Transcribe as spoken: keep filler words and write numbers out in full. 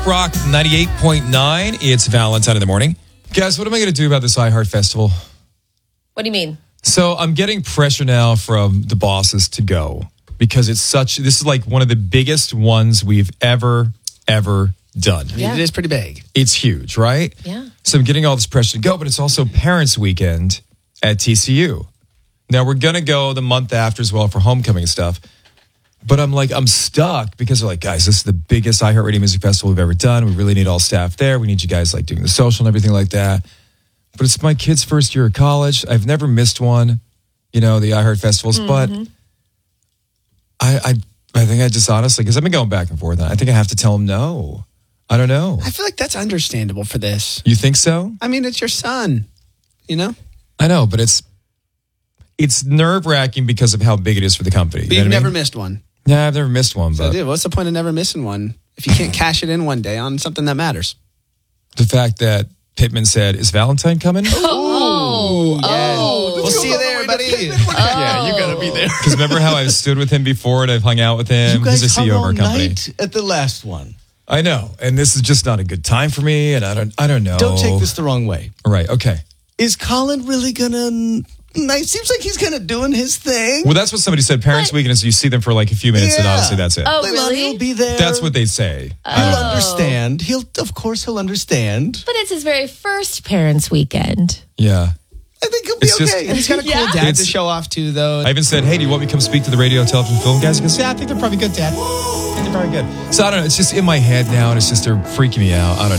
Rock ninety-eight point nine. It's Valentine in the morning. Guys, what am I going to do about this iHeart Festival? What do you mean? So I'm getting pressure now from the bosses to go because it's such, this is like one of the biggest ones we've ever, ever done. Yeah. It is pretty big. It's huge, right? Yeah. So I'm getting all this pressure to go, but it's also Parents Weekend at T C U. Now we're going to go the month after as well for homecoming and stuff. But I'm like, I'm stuck because they're like, guys, this is the biggest iHeartRadio Music Festival we've ever done. We really need all staff there. We need you guys like doing the social and everything like that. But it's my kid's first year of college. I've never missed one, you know, the iHeart Festivals. Mm-hmm. But I, I I think I just honestly, because I've been going back and forth, I think I have to tell him no. I don't know. I feel like that's understandable for this. You think so? I mean, it's your son, you know? I know, but it's it's nerve-wracking because of how big it is for the company. But you you've know what I never mean? missed one. Yeah, I've never missed one. So, But dude, what's the point of never missing one if you can't cash it in one day on something that matters? the fact that Pittman said, is Valentine coming? Oh, yes. oh. We'll see you there, buddy. Yeah, you gotta be there. Because remember how I've stood with him before and I've hung out with him? You guys He's the C E O hung of our all company. night at the last one. I know, and this is just not a good time for me, and I don't, I don't know. Don't take this the wrong way. Right? Okay. Is Colin really gonna? It seems like he's kind of doing his thing. Well, that's what somebody said. Parents' What? Weekend is you see them for like a few minutes, and Yeah. honestly, that's it. Oh, Leilani really? will be there. That's what they say. He'll Oh. understand. He'll, of course, he'll understand. But it's his very first parents' weekend. Yeah. I think he'll be It's just- okay. And he's got a cool Yeah. dad to It's- show off to, though. I even said, hey, do you want me to come speak to the radio, television, film guys? He goes, yeah, I think they're probably good, Dad. I think they're probably good. So I don't know. It's just in my head now, and it's just they're freaking me out. I don't